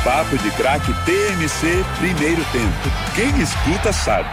Papo de Craque TMC primeiro tempo. Quem escuta sabe.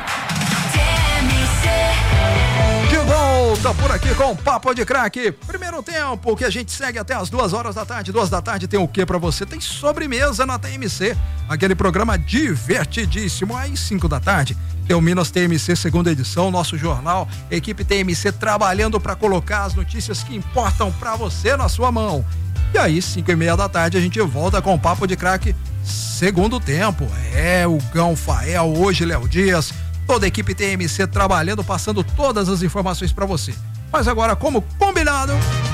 De volta por aqui com o Papo de Craque. Primeiro tempo que a gente segue até as 2 da tarde. 2 da tarde tem o que pra você? Tem sobremesa na TMC. Aquele programa divertidíssimo. Aí 5 da tarde tem o Minas TMC segunda edição, nosso jornal. Equipe TMC trabalhando pra colocar as notícias que importam pra você na sua mão. E aí 5:30 da tarde a gente volta com o Papo de Craque segundo tempo. O Gão Fael, hoje Léo Dias, toda a equipe TMC trabalhando, passando todas as informações para você. Mas agora, como combinado,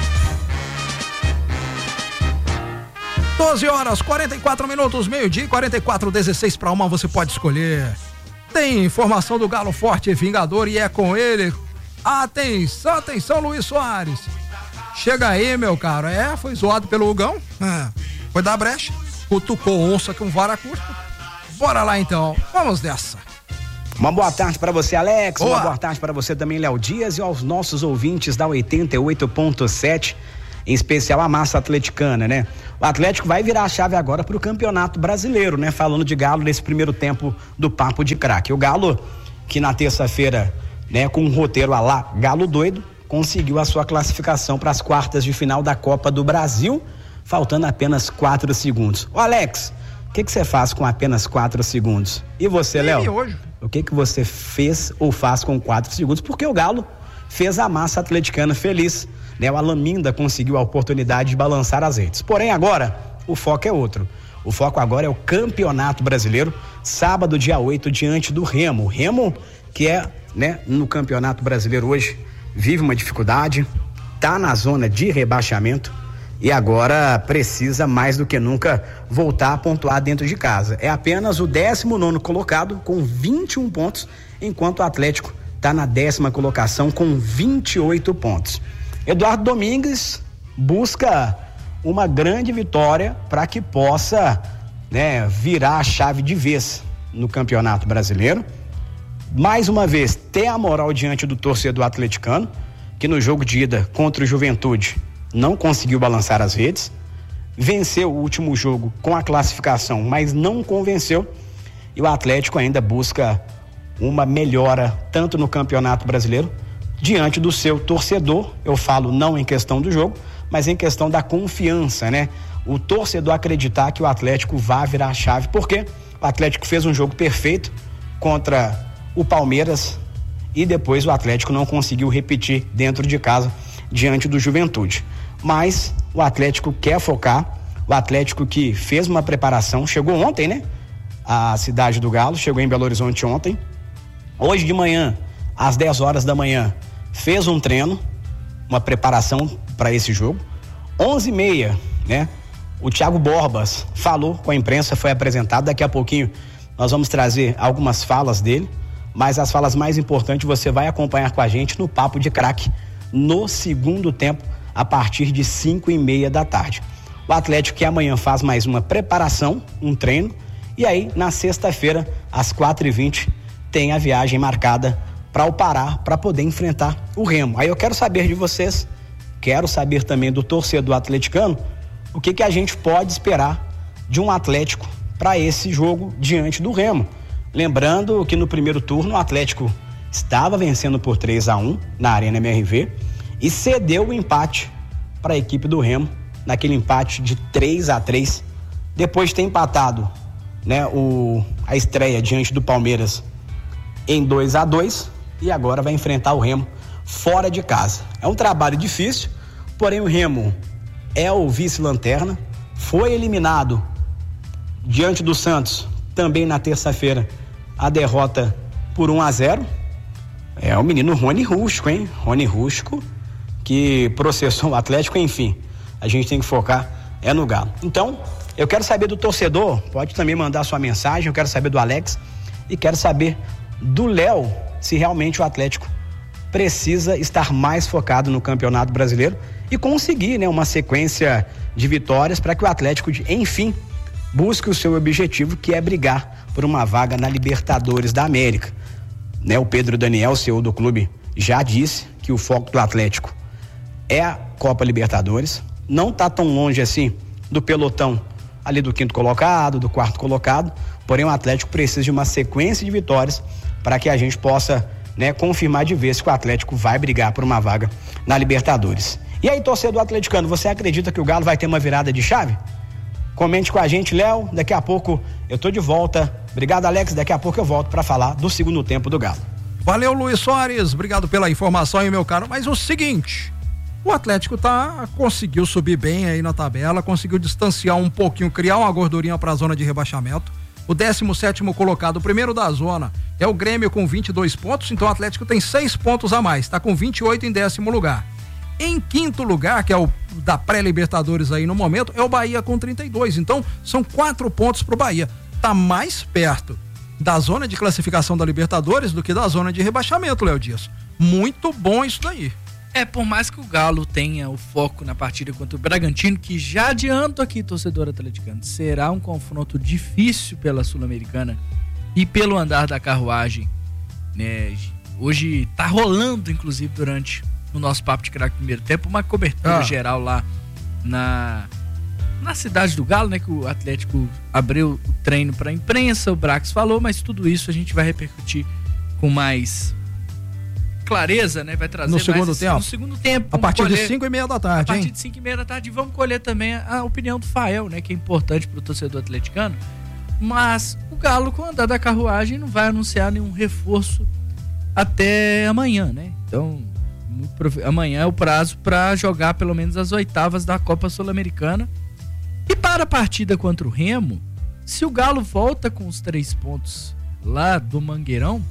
12h44, meio-dia, 44, 16 para 1, você pode escolher. Tem informação do Galo forte e vingador e é com ele. Atenção, atenção, Luiz Soares. Chega aí, meu caro. Foi zoado pelo Hugão. Foi dar brecha. Cutucou onça com vara curta. Bora lá então. Vamos nessa. Uma boa tarde para você, Alex. Boa. Uma boa tarde para você também, Léo Dias, e aos nossos ouvintes da 88.7, em especial a massa atleticana, né? O Atlético vai virar a chave agora pro Campeonato Brasileiro, né? Falando de Galo nesse primeiro tempo do Papo de Craque. O Galo, que na terça-feira, né, com um roteiro à lá Galo doido, conseguiu a sua classificação para as quartas de final da Copa do Brasil, faltando apenas 4 segundos. Ô Alex, o que você faz com apenas 4 segundos? E você, Léo? O que você fez ou faz com 4 segundos? Porque o Galo fez a massa atleticana feliz, né? O Alaminda conseguiu a oportunidade de balançar as redes. Porém, agora, o foco é outro. O foco agora é o Campeonato Brasileiro, sábado, dia 8, diante do Remo. O Remo, que é, né, no Campeonato Brasileiro hoje, vive uma dificuldade, tá na zona de rebaixamento e agora precisa mais do que nunca voltar a pontuar dentro de casa. É apenas o 19º colocado com 21 pontos, enquanto o Atlético tá na 10ª colocação com 28 pontos. Eduardo Domingues busca uma grande vitória para que possa, né, virar a chave de vez no Campeonato Brasileiro. Mais uma vez, ter a moral diante do torcedor atleticano, que no jogo de ida contra o Juventude não conseguiu balançar as redes, venceu o último jogo com a classificação, mas não convenceu, e o Atlético ainda busca uma melhora tanto no Campeonato Brasileiro diante do seu torcedor. Eu falo não em questão do jogo, mas em questão da confiança, né? O torcedor acreditar que o Atlético vai virar a chave, porque o Atlético fez um jogo perfeito contra o Palmeiras e depois o Atlético não conseguiu repetir dentro de casa diante do Juventude. Mas o Atlético quer focar, o Atlético que fez uma preparação, chegou ontem, né? A cidade do Galo, chegou em Belo Horizonte ontem. Hoje de manhã, às 10 horas da manhã, fez um treino, uma preparação para esse jogo. 11h30, né? O Thiago Borbas falou com a imprensa, foi apresentado. Daqui a pouquinho nós vamos trazer algumas falas dele, mas as falas mais importantes você vai acompanhar com a gente no Papo de Craque no segundo tempo, a partir de 5:30 da tarde. O Atlético que amanhã faz mais uma preparação, um treino, e aí na sexta-feira, às 4h20, tem a viagem marcada para o Pará, para poder enfrentar o Remo. Aí eu quero saber de vocês, quero saber também do torcedor atleticano, o que a gente pode esperar de um Atlético para esse jogo diante do Remo. Lembrando que no primeiro turno o Atlético estava vencendo por 3-1 na Arena MRV e cedeu o empate para a equipe do Remo, naquele empate de 3-3, depois de ter empatado, né, a estreia diante do Palmeiras em 2-2, e agora vai enfrentar o Remo fora de casa. É um trabalho difícil, porém o Remo é o vice-lanterna, foi eliminado diante do Santos também na terça-feira, a derrota por 1-0. É o menino Rony Rústico, hein? Rony Rústico, que processou o Atlético. Enfim, a gente tem que focar no Galo. Então, eu quero saber do torcedor, pode também mandar sua mensagem, eu quero saber do Alex e quero saber do Léo, se realmente o Atlético precisa estar mais focado no Campeonato Brasileiro e conseguir, né, uma sequência de vitórias para que o Atlético, enfim, busque o seu objetivo, que é brigar por uma vaga na Libertadores da América. Né, o Pedro Daniel, CEO do clube, já disse que o foco do Atlético é a Copa Libertadores. Não está tão longe assim do pelotão ali do 5º colocado, do 4º colocado, porém o Atlético precisa de uma sequência de vitórias para que a gente possa, né, confirmar de vez que o Atlético vai brigar por uma vaga na Libertadores. E aí, torcedor atleticano, você acredita que o Galo vai ter uma virada de chave? Comente com a gente, Léo, daqui a pouco eu tô de volta. Obrigado, Alex, daqui a pouco eu volto para falar do segundo tempo do Galo. Valeu, Luiz Soares, obrigado pela informação aí, meu caro, mas o seguinte, o Atlético conseguiu subir bem aí na tabela, conseguiu distanciar um pouquinho, criar uma gordurinha para a zona de rebaixamento. O 17º colocado, o primeiro da zona, é o Grêmio com 22 pontos, então o Atlético tem 6 pontos a mais, tá com 28 em 10º lugar. Em 5º lugar, que é o da pré-Libertadores aí no momento, é o Bahia com 32, então são 4 pontos pro Bahia. Tá mais perto da zona de classificação da Libertadores do que da zona de rebaixamento, Léo Dias. Muito bom isso daí. Por mais que o Galo tenha o foco na partida contra o Bragantino, que já adianto aqui, torcedor atleticano, será um confronto difícil pela Sul-Americana e pelo andar da carruagem, né? Hoje tá rolando, inclusive, durante o nosso Papo de Craque primeiro tempo, uma cobertura geral lá na cidade do Galo, né? Que o Atlético abriu o treino para a imprensa, o Brax falou, mas tudo isso a gente vai repercutir com mais clareza, né? Vai trazer no segundo tempo. No segundo tempo. A partir de 5:30 da tarde, A partir de 5:30 da tarde, vamos colher também a opinião do Fael, né? Que é importante pro torcedor atleticano. Mas o Galo, com o andar da carruagem, não vai anunciar nenhum reforço até amanhã, né? Então, amanhã é o prazo para jogar pelo menos as oitavas da Copa Sul-Americana. E para a partida contra o Remo, se o Galo volta com os 3 pontos lá do Mangueirão,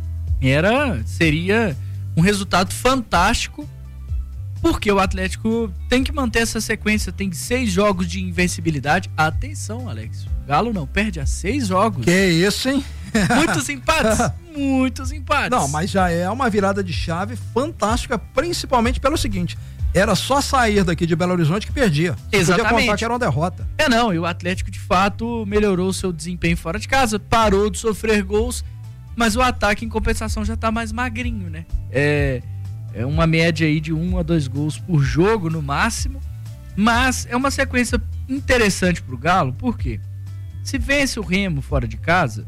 seria um resultado fantástico, porque o Atlético tem que manter essa sequência, tem 6 jogos de invencibilidade. Atenção, Alex, o Galo não perde a 6 jogos. Que isso, hein? Muitos empates, muitos empates. Não, mas já é uma virada de chave fantástica, principalmente pelo seguinte, era só sair daqui de Belo Horizonte que perdia. Exatamente. Podia contar que era uma derrota. E o Atlético de fato melhorou o seu desempenho fora de casa, parou de sofrer gols, mas o ataque em compensação já tá mais magrinho, né? É uma média aí de 1 a 2 gols por jogo no máximo, mas é uma sequência interessante pro Galo, por quê? Se vence o Remo fora de casa,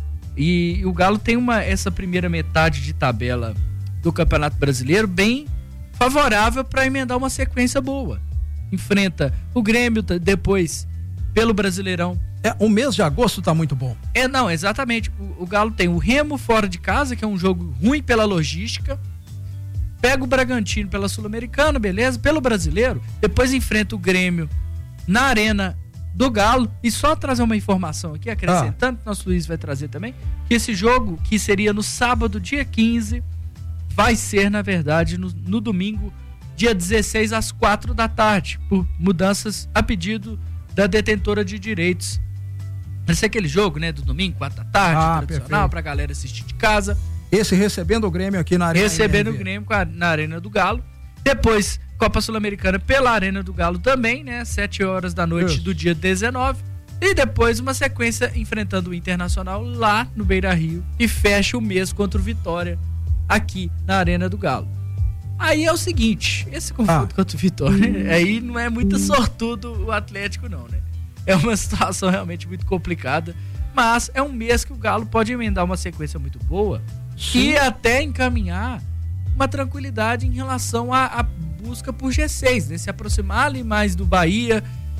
e o Galo tem essa primeira metade de tabela do Campeonato Brasileiro bem favorável para emendar uma sequência boa. Enfrenta o Grêmio depois pelo Brasileirão. O mês de agosto tá muito bom. Exatamente. O Galo tem o Remo fora de casa, que é um jogo ruim pela logística. Pega o Bragantino pela Sul-Americana, beleza? Pelo Brasileiro. Depois enfrenta o Grêmio na Arena do Galo. E só trazer uma informação aqui, acrescentando, que nosso Luiz vai trazer também, que esse jogo, que seria no sábado, dia 15, vai ser, na verdade, no domingo, dia 16, às 4 da tarde, por mudanças a pedido da detentora de direitos. Vai ser aquele jogo, né, do domingo, 4 da tarde, tradicional, pra galera assistir de casa. Esse recebendo o Grêmio aqui na Arena. Recebendo o Grêmio na Arena do Galo. Depois, Copa Sul-Americana pela Arena do Galo também, né, 7 horas da noite do dia 19. E depois uma sequência enfrentando o Internacional lá no Beira-Rio e fecha o mês contra o Vitória aqui na Arena do Galo. Aí é o seguinte, esse confronto contra o Vitória, aí não é muito sortudo o Atlético não, né? É uma situação realmente muito complicada, mas é um mês que o Galo pode emendar uma sequência muito boa e até encaminhar uma tranquilidade em relação à busca por G6, né? Se aproximar ali mais do Bahia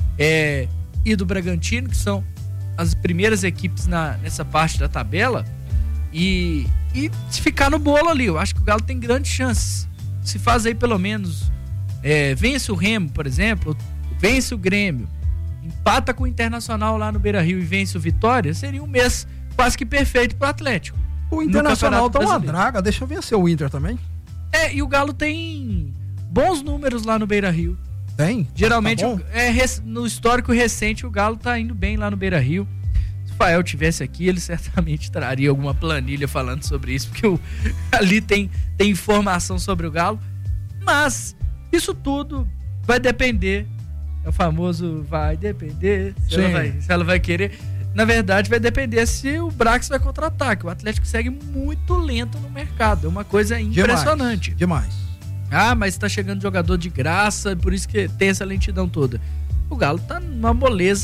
e do Bragantino, que são as primeiras equipes nessa parte da tabela, e se ficar no bolo ali, eu acho que o Galo tem grandes chances. Se faz aí pelo menos vence o Remo, por exemplo, vence o Grêmio, empata com o Internacional lá no Beira-Rio e vence o Vitória, seria um mês quase que perfeito pro Atlético. O Internacional tá uma draga, deixa eu vencer o Inter também. E o Galo tem bons números lá no Beira-Rio. Tem? Geralmente, no histórico recente, o Galo tá indo bem lá no Beira-Rio. Se o Fael tivesse aqui, ele certamente traria alguma planilha falando sobre isso, porque ali tem informação sobre o Galo. Mas isso tudo vai depender, é o famoso vai depender, se ela vai querer. Na verdade, vai depender se o Brax vai contra-ataque. O Atlético segue muito lento no mercado, é uma coisa impressionante. Demais. Mas tá chegando jogador de graça, por isso que tem essa lentidão toda. O Galo tá numa moleza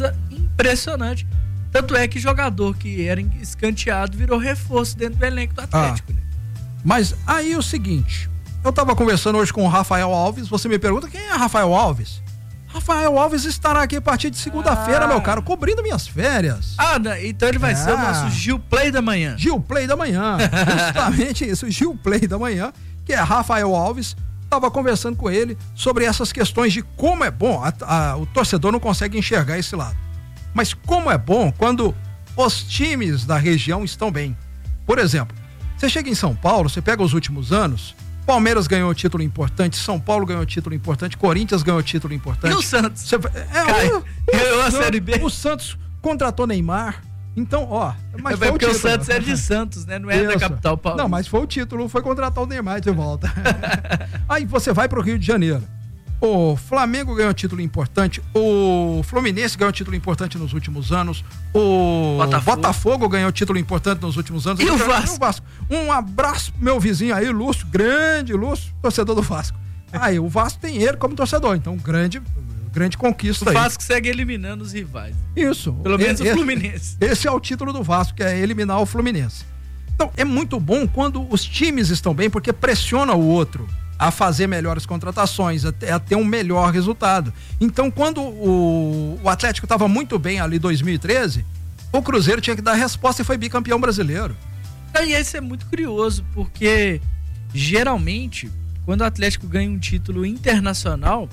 impressionante. Tanto é que jogador que era escanteado virou reforço dentro do elenco do Atlético, né? Mas aí o seguinte, eu tava conversando hoje com o Rafael Alves, você me pergunta quem é Rafael Alves? Rafael Alves estará aqui a partir de segunda-feira, meu caro, cobrindo minhas férias. Então ele vai ser o nosso Gil Play da manhã. Gil Play da manhã, justamente isso, Gil Play da manhã, que é Rafael Alves. Tava conversando com ele sobre essas questões de como é bom, o torcedor não consegue enxergar esse lado, mas como é bom quando os times da região estão bem. Por exemplo, você chega em São Paulo, você pega os últimos anos, Palmeiras ganhou título importante, São Paulo ganhou título importante, Corinthians ganhou título importante. E o Santos? Ganhou a Série B. O Santos contratou Neymar. Então, mas foi porque o Santos é de Santos, né? Não é da capital paulista. Não, mas foi o título, foi contratar o Neymar de volta. Aí você vai pro Rio de Janeiro. O Flamengo ganhou título importante, o Fluminense ganhou título importante nos últimos anos, o Botafogo ganhou título importante nos últimos anos. E o Vasco? Um abraço pro meu vizinho aí, Lúcio, grande Lúcio, torcedor do Vasco. Aí o Vasco tem ele como torcedor, então grande conquista aí. O Vasco segue eliminando os rivais. Isso. Pelo menos o Fluminense. Esse é o título do Vasco, que é eliminar o Fluminense. Então é muito bom quando os times estão bem, porque pressiona o outro a fazer melhores contratações, a ter um melhor resultado. Então, quando o Atlético estava muito bem ali em 2013, o Cruzeiro tinha que dar resposta e foi bicampeão brasileiro. E isso é muito curioso, porque geralmente, quando o Atlético ganha um título internacional,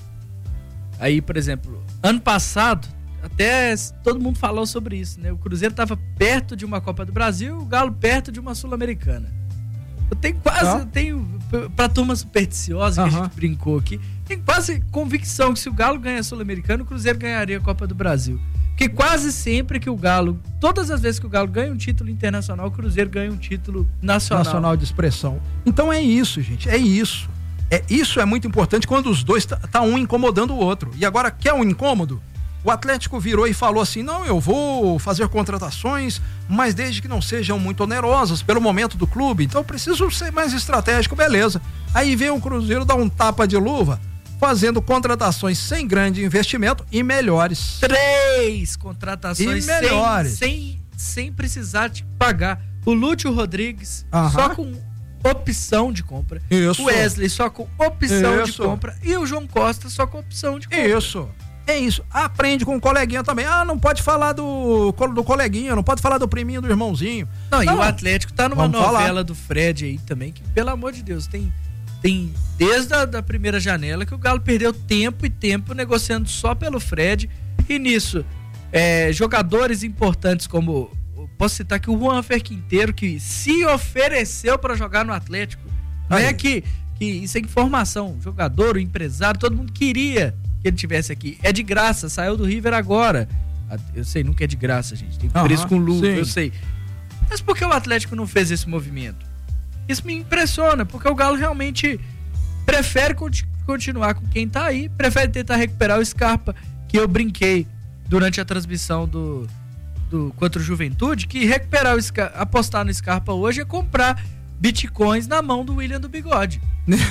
aí, por exemplo, ano passado, até todo mundo falou sobre isso, né? O Cruzeiro estava perto de uma Copa do Brasil, o Galo perto de uma Sul-Americana. Eu tenho pra turma supersticiosa que a gente brincou aqui, tenho quase convicção que se o Galo ganha a Sul-Americana, o Cruzeiro ganharia a Copa do Brasil. Porque quase sempre que o Galo, todas as vezes que o Galo ganha um título internacional, o Cruzeiro ganha um título nacional. Nacional de expressão. Então é isso, gente, é isso. Isso é muito importante quando os dois tá um incomodando o outro. E agora, quer um incômodo? O Atlético virou e falou assim, não, eu vou fazer contratações, mas desde que não sejam muito onerosas pelo momento do clube, então eu preciso ser mais estratégico, beleza. Aí vem o Cruzeiro dar um tapa de luva, fazendo contratações sem grande investimento e melhores. 3 contratações e melhores. Sem precisar de pagar. O Lúcio Rodrigues, só com opção de compra. Isso. O Wesley só com opção de compra. E o João Costa só com opção de compra. Isso. É isso, aprende com o coleguinha também. Não pode falar do coleguinha, não pode falar do priminho, do irmãozinho. Não, e o Atlético tá numa novela do Fred aí também, que pelo amor de Deus, tem desde a primeira janela que o Galo perdeu tempo e tempo negociando só pelo Fred. E nisso, jogadores importantes como, posso citar aqui o Juanfer Quinteiro, que se ofereceu para jogar no Atlético. Não é que isso é informação, o jogador, o empresário, todo mundo queria que ele tivesse aqui. É de graça, saiu do River agora. Eu sei, nunca é de graça, gente. Tem preço com luva, eu sei. Mas por que o Atlético não fez esse movimento? Isso me impressiona, porque o Galo realmente prefere continuar com quem tá aí, prefere tentar recuperar o Scarpa, que eu brinquei durante a transmissão do contra o Juventude, que recuperar apostar no Scarpa hoje é comprar bitcoins na mão do William do Bigode.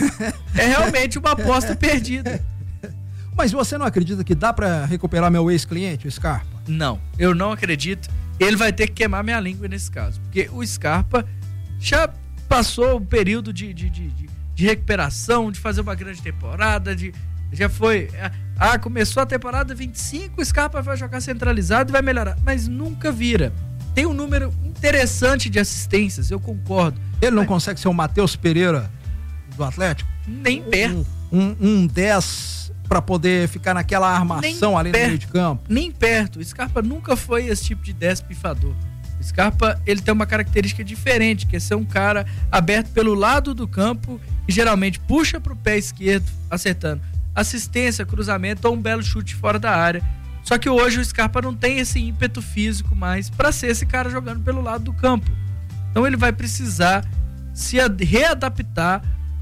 É realmente uma aposta perdida. Mas você não acredita que dá pra recuperar meu ex-cliente, o Scarpa? Não, eu não acredito. Ele vai ter que queimar minha língua nesse caso. Porque o Scarpa já passou o período de recuperação, de fazer uma grande temporada, já foi... começou a temporada 25, o Scarpa vai jogar centralizado e vai melhorar. Mas nunca vira. Tem um número interessante de assistências, eu concordo. Ele não consegue ser o Matheus Pereira do Atlético? Nem perto. Um 10... para poder ficar naquela armação ali no meio de campo. Nem perto. O Scarpa nunca foi esse tipo de 10 pifador. O Scarpa, ele tem uma característica diferente, que é ser um cara aberto pelo lado do campo e geralmente puxa pro pé esquerdo, acertando assistência, cruzamento ou um belo chute fora da área. Só que hoje o Scarpa não tem esse ímpeto físico mais para ser esse cara jogando pelo lado do campo. Então ele vai precisar se readaptar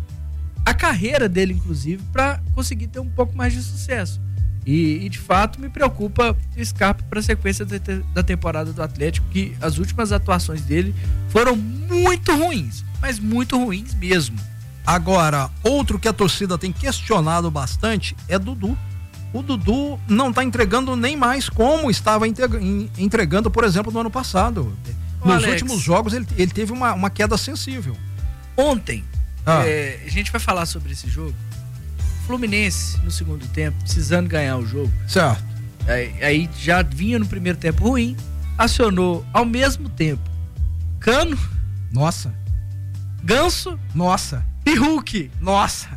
a carreira dele, inclusive, para conseguir ter um pouco mais de sucesso. E de fato me preocupa o Scarpa para a sequência da temporada do Atlético, que as últimas atuações dele foram muito ruins, mas muito ruins mesmo. Agora, outro que a torcida tem questionado bastante é Dudu. o Dudu não tá entregando nem mais como estava entregando, por exemplo, no ano passado. Nos últimos jogos ele teve uma queda sensível. Ontem, a gente vai falar sobre esse jogo. Fluminense, no segundo tempo, precisando ganhar o jogo. Certo. Aí já vinha no primeiro tempo ruim, acionou ao mesmo tempo Cano. Nossa. Ganso. Nossa. E Hulk. Nossa.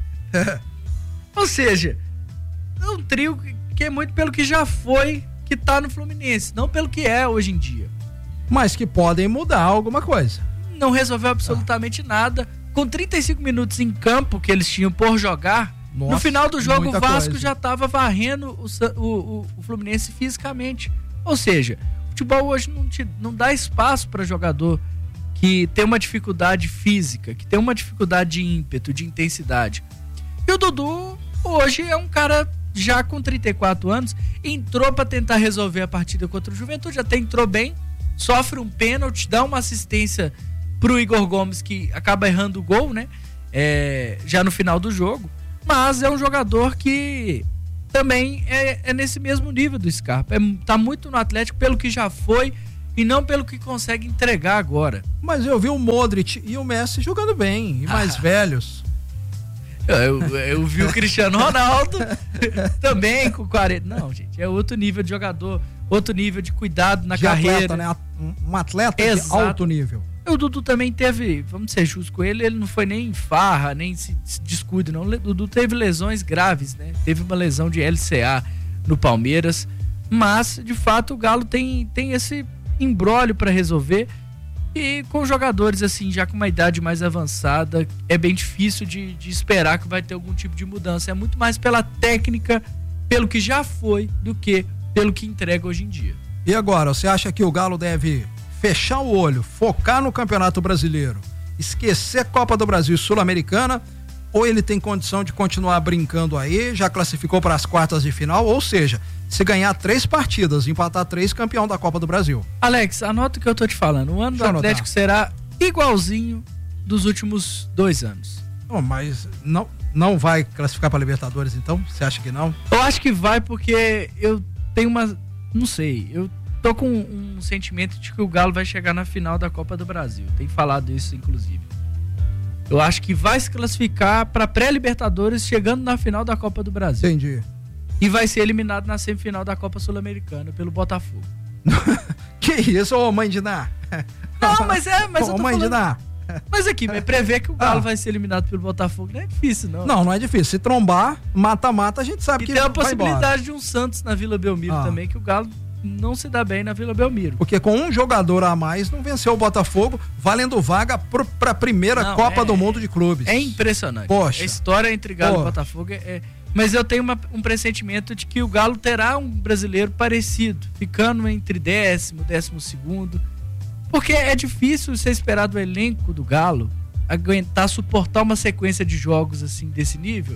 Ou seja, é um trio que é muito pelo que já foi, que tá no Fluminense, não pelo que é hoje em dia. Mas que podem mudar alguma coisa. Não resolveu absolutamente nada. Com 35 minutos em campo que eles tinham por jogar, nossa, no final do jogo o Vasco já estava varrendo o Fluminense fisicamente. Ou seja, o futebol hoje não dá espaço para jogador que tem uma dificuldade física, que tem uma dificuldade de ímpeto, de intensidade. E o Dudu hoje é um cara já com 34 anos, entrou para tentar resolver a partida contra o Juventude, até entrou bem, sofre um pênalti, dá uma assistência pro Igor Gomes, que acaba errando o gol, né? Já no final do jogo. Mas é um jogador que também é nesse mesmo nível do Scarpa. Tá muito no Atlético pelo que já foi e não pelo que consegue entregar agora. Mas eu vi o Modric e o Messi jogando bem, e mais velhos. Eu vi o Cristiano Ronaldo também com 40. Não, gente, é outro nível de jogador, outro nível de cuidado na carreira. Atleta, né? Um atleta de alto nível. O Dudu também teve, vamos ser justos com ele não foi nem farra, nem se descuido, não. O Dudu teve lesões graves, né? Teve uma lesão de LCA no Palmeiras, mas, de fato, o Galo tem esse imbróglio para resolver, e com jogadores, assim, já com uma idade mais avançada, é bem difícil de esperar que vai ter algum tipo de mudança. É muito mais pela técnica, pelo que já foi, do que pelo que entrega hoje em dia. E agora, você acha que o Galo deve fechar o olho, focar no Campeonato Brasileiro, esquecer Copa do Brasil e Sul-Americana, ou ele tem condição de continuar brincando aí, já classificou para as quartas de final, ou seja, se ganhar 3 partidas, empatar 3, campeão da Copa do Brasil? Alex, anota o que eu tô te falando, o ano do Atlético será igualzinho dos últimos 2 anos. Oh, mas não vai classificar para Libertadores, então? Você acha que não? Eu acho que vai, porque eu tenho não sei, eu tô com um sentimento de que o Galo vai chegar na final da Copa do Brasil. Tem falado isso, inclusive. Eu acho que vai se classificar para pré-Libertadores chegando na final da Copa do Brasil. Entendi. E vai ser eliminado na semifinal da Copa Sul-Americana pelo Botafogo. Que isso, ô mãe de Ná? Não, mas eu tô mãe falando... de Ná. Mas aqui, prever que o Galo vai ser eliminado pelo Botafogo não é difícil, não. Não é difícil. Se trombar, mata-mata, a gente sabe que tem a possibilidade de um Santos na Vila Belmiro também, que o Galo não se dá bem na Vila Belmiro. Porque com um jogador a mais não venceu o Botafogo, valendo vaga pra primeira Copa do Mundo de Clubes. É impressionante. Poxa. A história entre Galo e Botafogo mas eu tenho um pressentimento de que o Galo terá um brasileiro parecido, ficando entre 10º, 12º, porque é difícil você esperar do elenco do Galo aguentar, suportar uma sequência de jogos assim desse nível.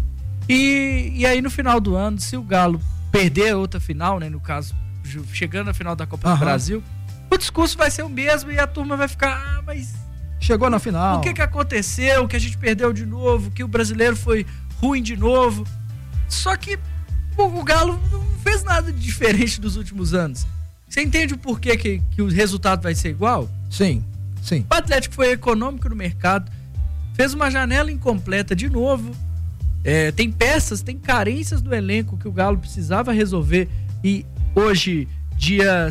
E aí no final do ano, se o Galo perder outra final, né, no caso, chegando na final da Copa do Brasil, o discurso vai ser o mesmo e a turma vai ficar, mas chegou na final. O que aconteceu? Que a gente perdeu de novo, que o brasileiro foi ruim de novo. Só que o Galo não fez nada de diferente dos últimos anos. Você entende o porquê que o resultado vai ser igual? Sim. O Atlético foi econômico no mercado, fez uma janela incompleta de novo. Tem peças, tem carências do elenco que o Galo precisava resolver, e hoje, dia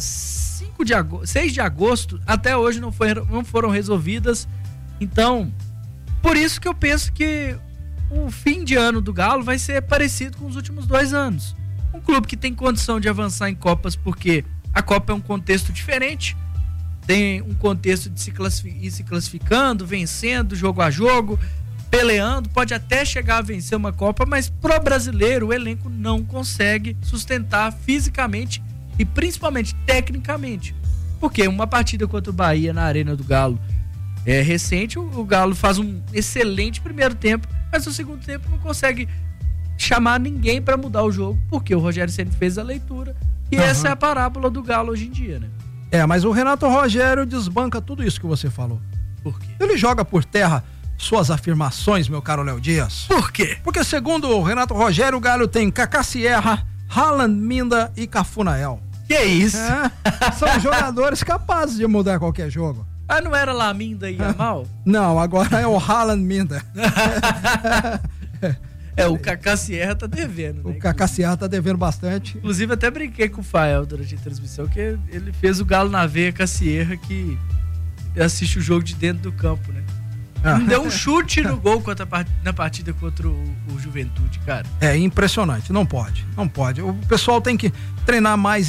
6 de agosto, até hoje não foram resolvidas. Então, por isso que eu penso que o fim de ano do Galo vai ser parecido com os últimos 2 anos. Um clube que tem condição de avançar em Copas, porque a Copa é um contexto diferente, tem um contexto de ir se classificando, vencendo jogo a jogo, peleando, pode até chegar a vencer uma Copa, mas pro brasileiro o elenco não consegue sustentar fisicamente e principalmente tecnicamente, porque uma partida contra o Bahia na Arena do Galo é recente, o Galo faz um excelente primeiro tempo, mas no segundo tempo não consegue chamar ninguém para mudar o jogo, porque o Rogério Ceni fez a leitura, e essa é a parábola do Galo hoje em dia, né? Mas o Renato Rogério desbanca tudo isso que você falou. Por quê? Ele joga por terra suas afirmações, meu caro Léo Dias. Por quê? Porque segundo o Renato Rogério, o Galo tem Kaká Sierra, Haaland, Minda e Cafunael. Que isso? São jogadores capazes de mudar qualquer jogo. Ah, não era lá Minda e Yamal? Não, agora é o Haaland, Minda. O Kaká Sierra tá devendo, né? O Kaká Sierra tá devendo bastante. Inclusive, até brinquei com o Fael durante a transmissão, que ele fez o Galo na veia com a Sierra, que assiste o jogo de dentro do campo, né? Deu um chute no gol na partida contra o Juventude, cara. É impressionante, não pode. O pessoal tem que treinar mais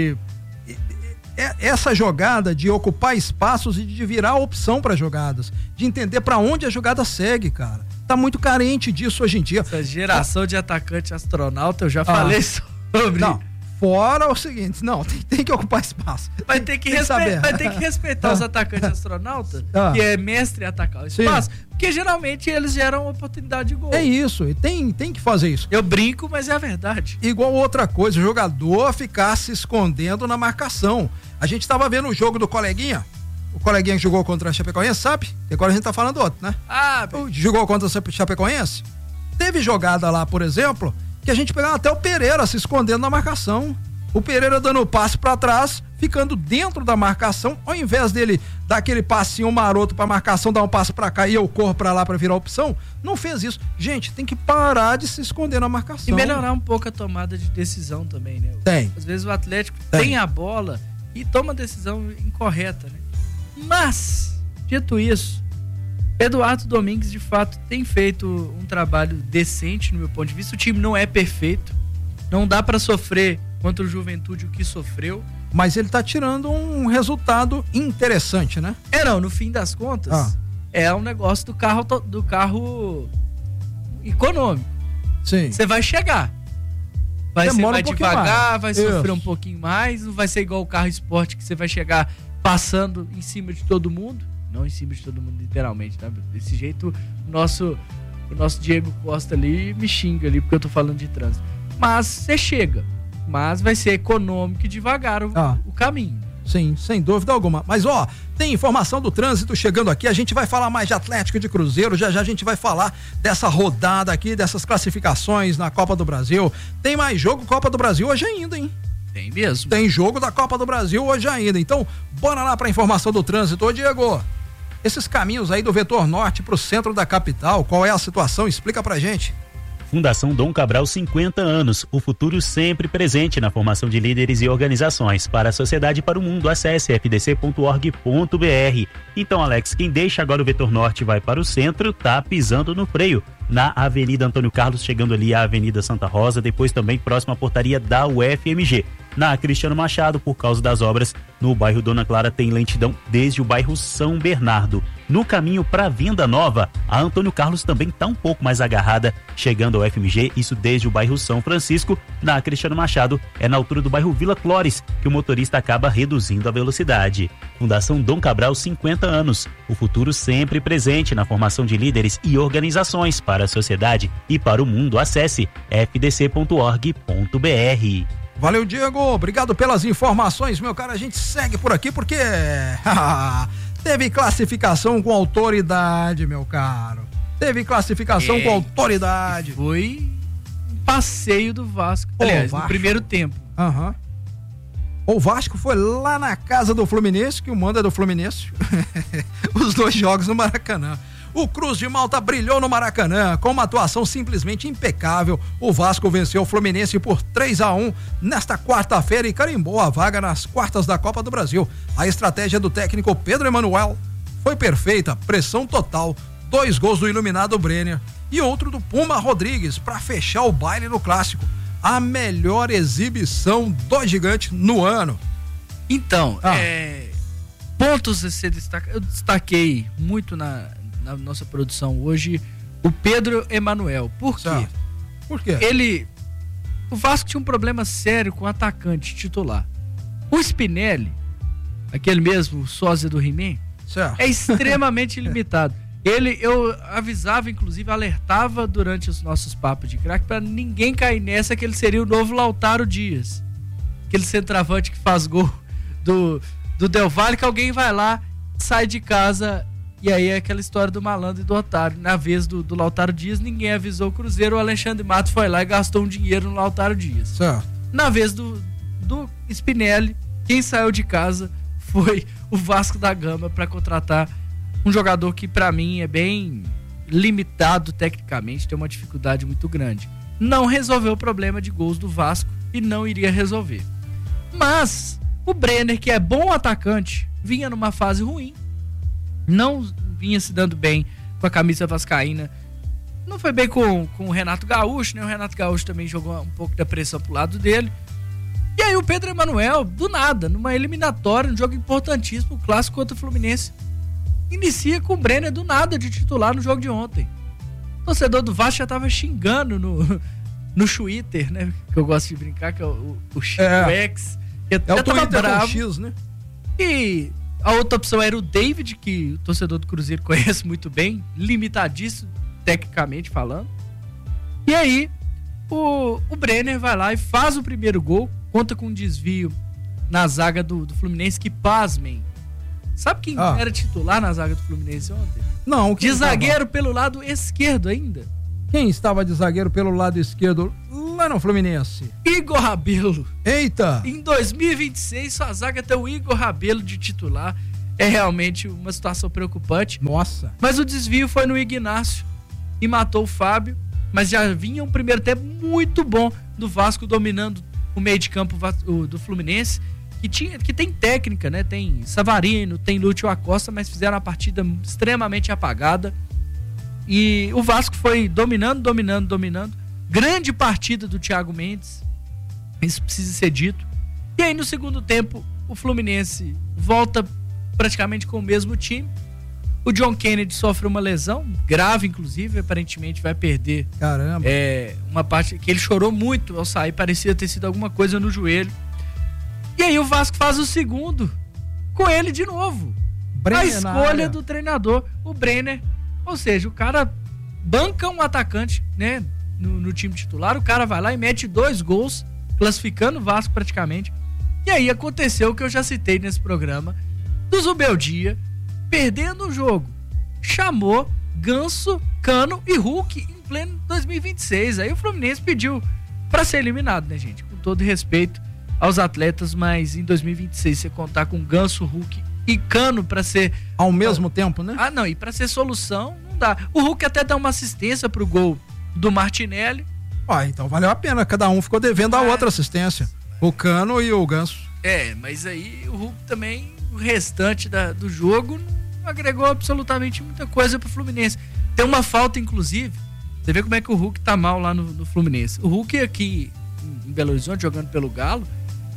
essa jogada de ocupar espaços e de virar opção para jogadas, de entender para onde a jogada segue, cara. Tá muito carente disso hoje em dia. Essa geração de atacante astronauta, eu já falei sobre. Não, fora o seguinte, não, tem que ocupar espaço. Vai ter que respeitar os atacantes astronautas, que é mestre atacar o espaço, porque geralmente eles geram oportunidade de gol. É isso, e tem que fazer isso. Eu brinco, mas é a verdade. Igual outra coisa, o jogador ficar se escondendo na marcação. A gente tava vendo o jogo do coleguinha, o coleguinha que jogou contra a Chapecoense, sabe? E agora a gente tá falando outro, né? Jogou contra a Chapecoense. Teve jogada lá, por exemplo, que a gente pegava até o Pereira se escondendo na marcação. O Pereira dando o passe pra trás, ficando dentro da marcação, ao invés dele dar aquele passinho maroto pra marcação, dar um passe pra cá e eu corro pra lá pra virar opção, não fez isso. Gente, tem que parar de se esconder na marcação. E melhorar um pouco a tomada de decisão também, né? Tem. Às vezes o Atlético tem a bola e toma a decisão incorreta, né? Mas, dito isso, Eduardo Domingues de fato tem feito um trabalho decente no meu ponto de vista. O time não é perfeito, não dá pra sofrer contra o Juventude o que sofreu, mas ele tá tirando um resultado interessante, né? No fim das contas é um negócio do carro econômico. Sim. Você vai chegar, vai devagar, vai sofrer um pouquinho mais, não vai ser igual o carro esporte que você vai chegar passando em cima de todo mundo. Não em cima de todo mundo, literalmente, tá? Desse jeito, o nosso Diego Costa ali me xinga ali, porque eu tô falando de trânsito. Mas você chega. Mas vai ser econômico e devagar o caminho. Sim, sem dúvida alguma. Mas tem informação do trânsito chegando aqui. A gente vai falar mais de Atlético e de Cruzeiro. Já a gente vai falar dessa rodada aqui, dessas classificações na Copa do Brasil. Tem mais jogo Copa do Brasil hoje ainda, hein? Tem mesmo. Tem jogo da Copa do Brasil hoje ainda. Então, bora lá pra informação do trânsito. Ô, Diego, esses caminhos aí do Vetor Norte pro centro da capital, qual é a situação? Explica pra gente. Fundação Dom Cabral, 50 anos. O futuro sempre presente na formação de líderes e organizações. Para a sociedade e para o mundo, acesse fdc.org.br. Então, Alex, quem deixa agora o Vetor Norte e vai para o centro, tá pisando no freio. Na Avenida Antônio Carlos, chegando ali à Avenida Santa Rosa, depois também próxima à portaria da UFMG. Na Cristiano Machado, por causa das obras, no bairro Dona Clara tem lentidão desde o bairro São Bernardo. No caminho para Venda Nova, a Antônio Carlos também está um pouco mais agarrada, chegando ao FMG, isso desde o bairro São Francisco. Na Cristiano Machado, é na altura do bairro Vila Clores, que o motorista acaba reduzindo a velocidade. Fundação Dom Cabral, 50 anos. O futuro sempre presente na formação de líderes e organizações para a sociedade e para o mundo. Acesse fdc.org.br. Valeu, Diego. Obrigado pelas informações, meu cara. A gente segue por aqui porque teve classificação com autoridade, meu caro. Teve classificação com autoridade. Foi um passeio do Vasco. Aliás, no primeiro tempo. O Vasco foi lá na casa do Fluminense, que o mando é do Fluminense. Os dois jogos no Maracanã. O Cruz de Malta brilhou no Maracanã com uma atuação simplesmente impecável. O Vasco venceu o Fluminense por 3-1 nesta quarta-feira e carimbou a vaga nas quartas da Copa do Brasil. A estratégia do técnico Pedro Emanuel foi perfeita, pressão total, 2 gols do iluminado Brenner e outro do Puma Rodrigues para fechar o baile no clássico. A melhor exibição do gigante no ano. Então, pontos a ser destacados. Eu destaquei muito na nossa produção hoje o Pedro Emanuel. Por quê? Por quê? O Vasco tinha um problema sério com o atacante titular. O Spinelli, aquele mesmo sósia do He-Man, é extremamente limitado. Eu avisava, inclusive, alertava durante os nossos papos de craque para ninguém cair nessa que ele seria o novo Lautaro Dias. Aquele centroavante que faz gol do Del Valle, que alguém vai lá, sai de casa E aí é aquela história do malandro e do otário. Na vez do Lautaro Dias, ninguém avisou o Cruzeiro, o Alexandre Matos foi lá e gastou um dinheiro no Lautaro Dias. Certo. Na vez do Spinelli, quem saiu de casa foi o Vasco da Gama para contratar um jogador que para mim é bem limitado tecnicamente, tem uma dificuldade muito grande. Não resolveu o problema de gols do Vasco e não iria resolver. Mas o Brenner, que é bom atacante, vinha numa fase ruim, não vinha se dando bem com a camisa vascaína, não foi bem com o Renato Gaúcho, né? O Renato Gaúcho também jogou um pouco da pressão pro lado dele. E aí o Pedro Emanuel, do nada, numa eliminatória, um jogo importantíssimo, o clássico contra o Fluminense, inicia com o Brenner do nada de titular no jogo de ontem. O torcedor do Vasco já tava xingando no Twitter, né? Que eu gosto de brincar, que é o X. É o Twitter com X, né? E a outra opção era o David, que o torcedor do Cruzeiro conhece muito bem, limitadíssimo, tecnicamente falando. E aí, o Brenner vai lá e faz o primeiro gol, conta com um desvio na zaga do Fluminense, que pasmem. Sabe quem era titular na zaga do Fluminense ontem? Não, de zagueiro pelo lado esquerdo ainda. Quem estava de zagueiro pelo lado esquerdo lá no Fluminense? Igor Rabelo. Eita! Em 2026, sua zaga tem o Igor Rabelo de titular. É realmente uma situação preocupante. Nossa! Mas o desvio foi no Ignácio e matou o Fábio. Mas já vinha um primeiro tempo muito bom do Vasco dominando o meio de campo do Fluminense, que tem técnica, né? Tem Savarino, tem Lúcio Acosta, mas fizeram uma partida extremamente apagada. E o Vasco foi dominando. Grande partida do Thiago Mendes, isso precisa ser dito. E aí no segundo tempo o Fluminense volta praticamente com o mesmo time. O John Kennedy sofre uma lesão grave, inclusive, aparentemente vai perder. Caramba. Uma parte que ele chorou muito ao sair, parecia ter sido alguma coisa no joelho. E aí o Vasco faz o segundo com ele de novo. Brenner, a escolha do treinador, o Brenner. Ou seja, o cara banca um atacante, né, no time titular, o cara vai lá e mete 2 gols, classificando o Vasco praticamente. E aí aconteceu o que eu já citei nesse programa, do Zubeldia perdendo o jogo. Chamou Ganso, Cano e Hulk em pleno 2026. Aí o Fluminense pediu pra ser eliminado, né, gente? Com todo respeito aos atletas, mas em 2026 você contar com Ganso, Hulk e Cano pra ser... Ao mesmo tempo, né? Ah, não, e pra ser solução, não dá. O Hulk até dá uma assistência pro gol do Martinelli. Então valeu a pena, cada um ficou devendo a outra assistência. O Cano e o Ganso. Mas aí o Hulk também, o restante do jogo, não agregou absolutamente muita coisa pro Fluminense. Tem uma falta, inclusive, você vê como é que o Hulk tá mal lá no Fluminense. O Hulk aqui em Belo Horizonte, jogando pelo Galo,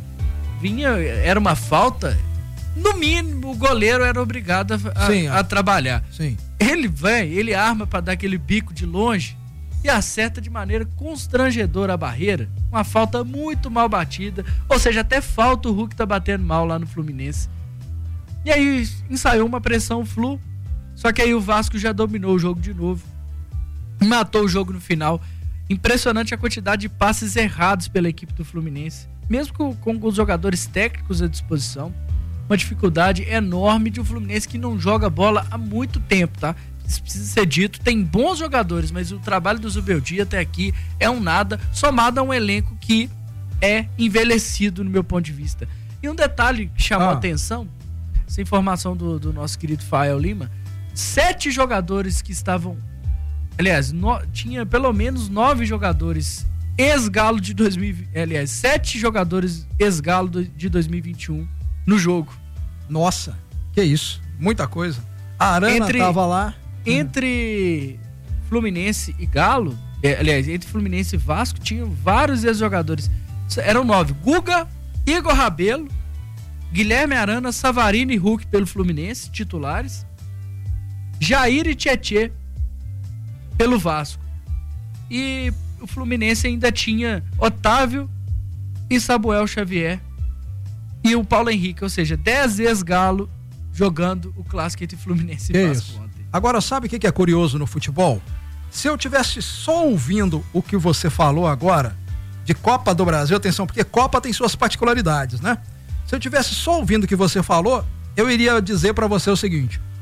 era uma falta, no mínimo o goleiro era obrigado a trabalhar. Sim. Ele arma pra dar aquele bico de longe e acerta de maneira constrangedora a barreira. Uma falta muito mal batida. Ou seja, até falta o Hulk tá batendo mal lá no Fluminense. E aí ensaiou uma pressão Flu. Só que aí o Vasco já dominou o jogo de novo. Matou o jogo no final. Impressionante a quantidade de passes errados pela equipe do Fluminense. Mesmo com os jogadores técnicos à disposição. Uma dificuldade enorme de um Fluminense que não joga bola há muito tempo, tá? Isso precisa ser dito, tem bons jogadores, mas o trabalho do Zubeldia até aqui é um nada, somado a um elenco que é envelhecido no meu ponto de vista. E um detalhe que chamou a atenção, essa informação do nosso querido Fael Lima, 7 jogadores que estavam, aliás, tinha pelo menos 9 jogadores ex-Galo de 2020, aliás, 7 jogadores ex-Galo de 2021 no jogo. Nossa, que isso, muita coisa. A Arana tava lá. Entre Fluminense e Galo, aliás, entre Fluminense e Vasco, tinham vários ex-jogadores. Eram 9. Guga, Igor Rabelo, Guilherme Arana, Savarino e Hulk pelo Fluminense, titulares. Jair e Tietê pelo Vasco. E o Fluminense ainda tinha Otávio e Samuel Xavier e o Paulo Henrique, ou seja, 10 ex-Galo jogando o clássico entre Fluminense e Vasco ontem. Agora, sabe o que é curioso no futebol? Se eu tivesse só ouvindo o que você falou agora, de Copa do Brasil, atenção, porque Copa tem suas particularidades, né? Se eu tivesse só ouvindo o que você falou, eu iria dizer pra você o seguinte: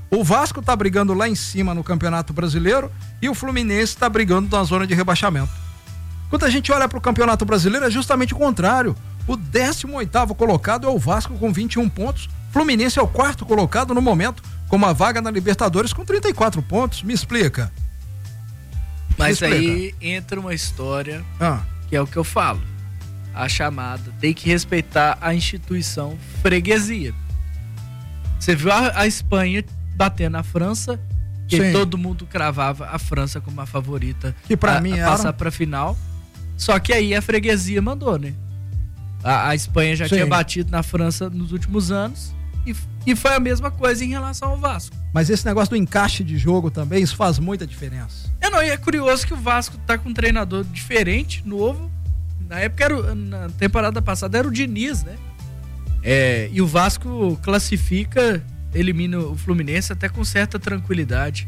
O Vasco tá brigando lá em cima no Campeonato Brasileiro e o Fluminense tá brigando na zona de rebaixamento. Quando a gente olha pro Campeonato Brasileiro, é justamente o contrário. O 18º colocado é o Vasco com 21 pontos. Fluminense é o 4º colocado no momento, com uma vaga na Libertadores com 34 pontos. Me explica. Mas aí entra uma história que é o que eu falo. A chamada tem que respeitar a instituição freguesia. Você viu a Espanha bater na França, que Sim. todo mundo cravava a França como a favorita que pra mim a passar pra final. Só que aí a freguesia mandou, né? A Espanha já Sim. tinha batido na França nos últimos anos e foi a mesma coisa em relação ao Vasco. Mas esse negócio do encaixe de jogo também, isso faz muita diferença. E é curioso que o Vasco tá com um treinador diferente, novo. Na época, na temporada passada, era o Diniz, né? E o Vasco classifica, elimina o Fluminense até com certa tranquilidade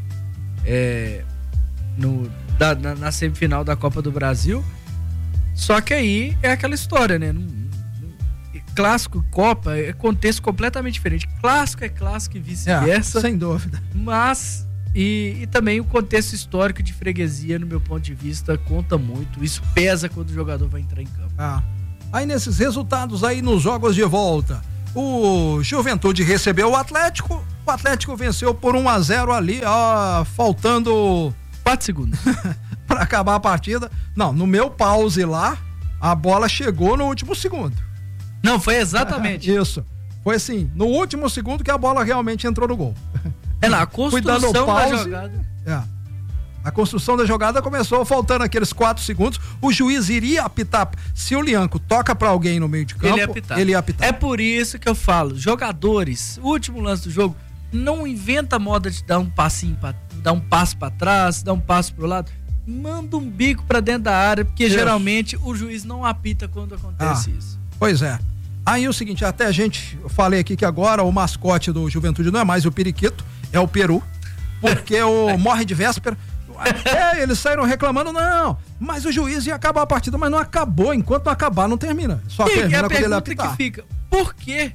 na semifinal da Copa do Brasil. Só que aí é aquela história, né? Clássico, Copa, é contexto completamente diferente. Clássico é clássico e vice-versa. Sem dúvida. Mas, e também o contexto histórico de freguesia, no meu ponto de vista, conta muito. Isso pesa quando o jogador vai entrar em campo. Aí nesses resultados aí nos jogos de volta, o Juventude recebeu o Atlético venceu por 1-0 ali, faltando 4 segundos para acabar a partida. Não, no meu pause lá, a bola chegou no último segundo. Não, foi exatamente. Isso. Foi assim, no último segundo que a bola realmente entrou no gol. A construção da jogada. A construção da jogada começou faltando aqueles 4 segundos. O juiz iria apitar. Se o Lianco toca pra alguém no meio de campo, ele ia apitar. É por isso que eu falo, jogadores, o último lance do jogo, não inventa a moda de dar um passinho, dar um passo pra trás, dar um passo pro lado. Manda um bico pra dentro da área, porque geralmente o juiz não apita quando acontece isso. Pois é. Aí o seguinte, até eu falei aqui que agora o mascote do Juventude não é mais o periquito, é o peru, porque o morre de véspera. Eles saíram reclamando, não, mas o juiz ia acabar a partida, mas não acabou, enquanto não acabar não termina. Só termina quando ele apitar. Que fica, por que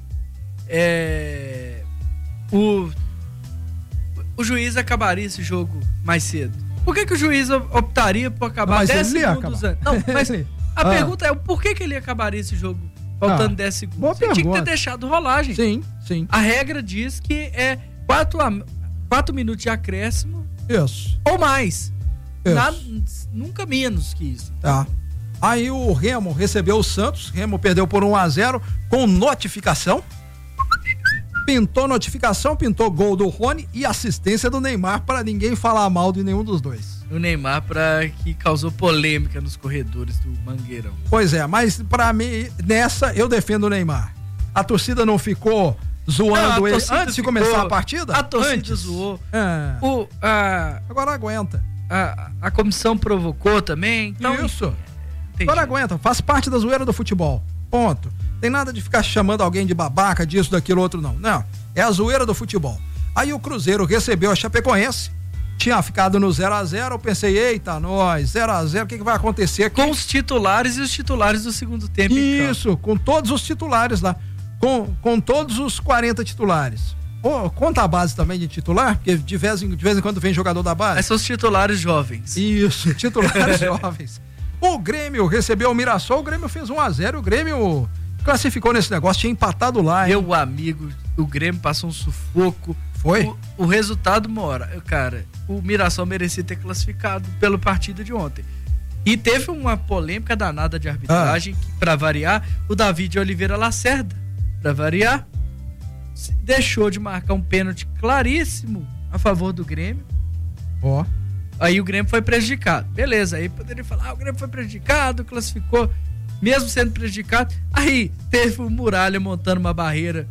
o juiz acabaria esse jogo mais cedo? Por que o juiz optaria por acabar 10 segundos antes? Não, mas a pergunta é, por que ele acabaria esse jogo faltando 10 segundos? Você tinha que ter deixado rolar, gente. Sim. A regra diz que é 4 minutos de acréscimo. Isso. Ou mais. Nunca menos que isso. Tá. Aí o Remo recebeu o Santos. Remo perdeu por 1-0 com notificação. Pintou notificação, pintou gol do Rony e assistência do Neymar para ninguém falar mal de nenhum dos dois. O Neymar que causou polêmica nos corredores do Mangueirão. Pois é, mas para mim, nessa eu defendo o Neymar. A torcida não ficou zoando ele antes de começar a partida? A torcida zoou. Agora aguenta. A comissão provocou também. Então, isso. Agora aguenta. Faz parte da zoeira do futebol. Ponto. Tem nada de ficar chamando alguém de babaca, disso, daquilo, outro, não. Não. É a zoeira do futebol. Aí o Cruzeiro recebeu a Chapecoense. Tinha ficado no 0-0. Eu pensei, eita, nós, 0-0, o que vai acontecer aqui? Com os titulares e os titulares do segundo tempo. Isso, com todos os titulares lá. Com todos os 40 titulares. Conta a base também de titular, porque de vez em quando vem jogador da base. Esses são os titulares jovens. Isso, titulares jovens. O Grêmio recebeu o Mirassol, o Grêmio fez 1-0, o Grêmio classificou nesse negócio, tinha empatado lá. Meu amigo, o Grêmio passou um sufoco. Foi? O resultado mora. Cara, o Mirassol merecia ter classificado pelo partido de ontem. E teve uma polêmica danada de arbitragem, que, pra variar, o David Oliveira Lacerda, pra variar, deixou de marcar um pênalti claríssimo a favor do Grêmio. Aí o Grêmio foi prejudicado. Beleza, aí poderia falar, o Grêmio foi prejudicado, classificou, mesmo sendo prejudicado. Aí teve o Muralha montando uma barreira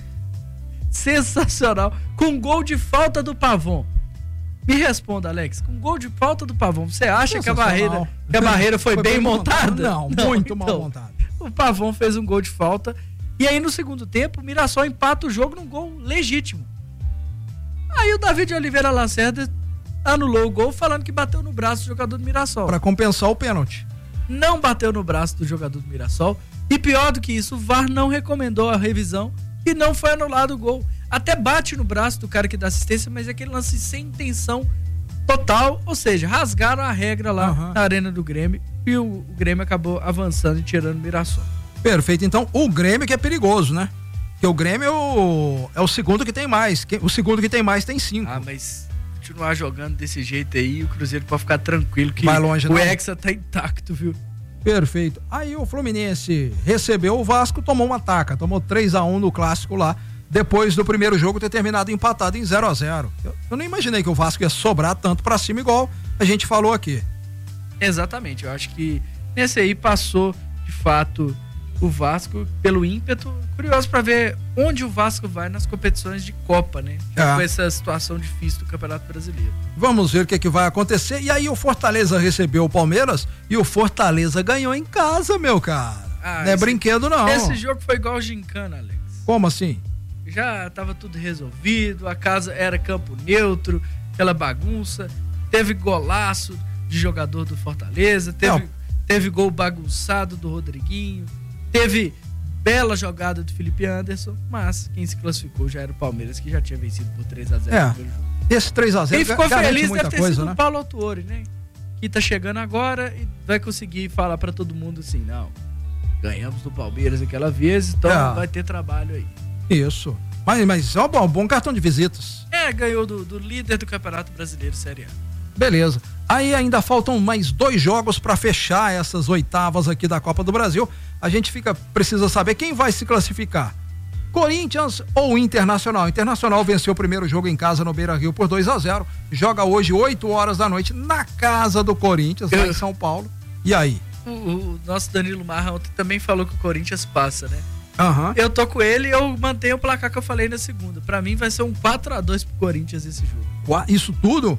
sensacional, com gol de falta do Pavon. Me responda, Alex, com gol de falta do Pavon, você acha que a barreira foi bem montada? Não, muito mal montada. O Pavon fez um gol de falta. E aí no segundo tempo, o Mirassol empata o jogo num gol legítimo. Aí o David Oliveira Lacerda anulou o gol falando que bateu no braço do jogador do Mirassol. Pra compensar o pênalti. Não bateu no braço do jogador do Mirassol. E pior do que isso, o VAR não recomendou a revisão e não foi anulado o gol. até bate no braço do cara que dá assistência, mas é aquele lance sem intenção total, ou seja, rasgaram a regra lá na arena do Grêmio e o Grêmio acabou avançando e tirando o Mirassol. Perfeito, então o Grêmio que é perigoso, né? Porque o Grêmio é o segundo que tem mais, o segundo que tem mais tem 5. Ah, mas continuar jogando desse jeito aí, o Cruzeiro pode ficar tranquilo que vai longe, o Hexa tá intacto, viu? Perfeito. Aí o Fluminense recebeu o Vasco, tomou uma taca, tomou 3-1 no clássico lá, depois do primeiro jogo ter terminado empatado em 0-0. Eu não imaginei que o Vasco ia sobrar tanto pra cima igual a gente falou aqui. Exatamente, eu acho que nesse aí passou, de fato, o Vasco pelo ímpeto. Curioso pra ver onde o Vasco vai nas competições de Copa, né? Com essa situação difícil do Campeonato Brasileiro. Vamos ver o que vai acontecer. E aí o Fortaleza recebeu o Palmeiras e o Fortaleza ganhou em casa, meu cara. Não é brinquedo, não. Esse jogo foi igual gincana, Alex. Como assim? Já tava tudo resolvido, a casa era campo neutro, aquela bagunça, teve golaço de jogador do Fortaleza, teve gol bagunçado do Rodriguinho, teve bela jogada do Felipe Anderson, mas quem se classificou já era o Palmeiras, que já tinha vencido por 3-0. Esse 3-0 quem ficou feliz deve ter sido, né? O Paulo Autuori, né? Que tá chegando agora e vai conseguir falar pra todo mundo assim, não, ganhamos do Palmeiras aquela vez, então vai ter trabalho aí. Isso. Mas é um bom cartão de visitas. Ganhou do líder do Campeonato Brasileiro Série A. Beleza. Aí ainda faltam mais 2 jogos para fechar essas oitavas aqui da Copa do Brasil. A gente precisa saber quem vai se classificar. Corinthians ou Internacional? Internacional venceu o primeiro jogo em casa no Beira-Rio por 2-0. Joga hoje 8 horas da noite na casa do Corinthians, lá em São Paulo. E aí? O nosso Danilo Marra ontem também falou que o Corinthians passa, né? Eu tô com ele e eu mantenho o placar que eu falei na segunda. Pra mim vai ser um 4-2 pro Corinthians esse jogo. Isso tudo?